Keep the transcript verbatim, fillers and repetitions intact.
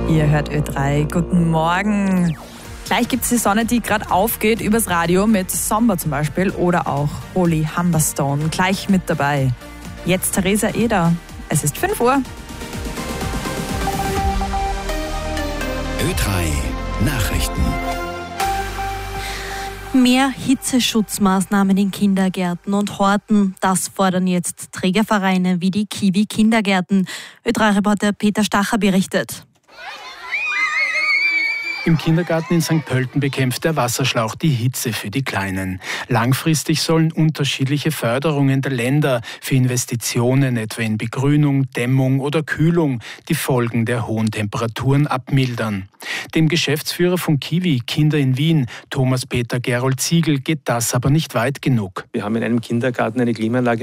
Ihr hört Ö drei. Guten Morgen. Gleich gibt es die Sonne, die gerade aufgeht übers Radio mit Somber zum Beispiel oder auch Holy Humberstone. Gleich mit dabei. Jetzt Theresa Eder. Es ist fünf Uhr. Ö drei Nachrichten. Mehr Hitzeschutzmaßnahmen in Kindergärten und Horten, das fordern jetzt Trägervereine wie die Kiwi Kindergärten. Ö drei Reporter Peter Stacher berichtet. Im Kindergarten in Sankt Pölten bekämpft der Wasserschlauch die Hitze für die Kleinen. Langfristig sollen unterschiedliche Förderungen der Länder für Investitionen, etwa in Begrünung, Dämmung oder Kühlung, die Folgen der hohen Temperaturen abmildern. Dem Geschäftsführer von Kiwi Kinder in Wien, Thomas Peter Gerold Ziegel, geht das aber nicht weit genug. Wir haben in einem Kindergarten eine Klimaanlage